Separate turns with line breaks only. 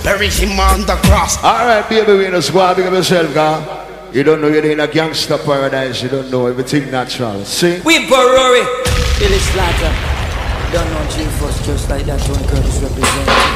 bury him on the cross.
Alright, baby, we just go out, big up yourself, God. You don't know you're in a gangster paradise. You don't know everything natural. See?
We Barori, Billy Slaughter. Don't know G-Force just like that. Tony Curtis represents.